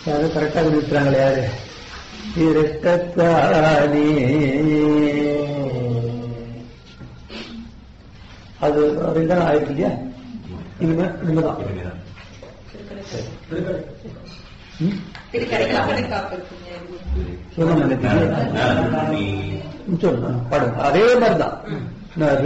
யாரும் கரெக்டாக நிறுத்துறாங்களே யாரு இரக்கத்தானே அது ரெண்டாம் ஆயிருக்கு இல்லையா? இனிமேதான் பாடுங்க அதே மாதிரிதான்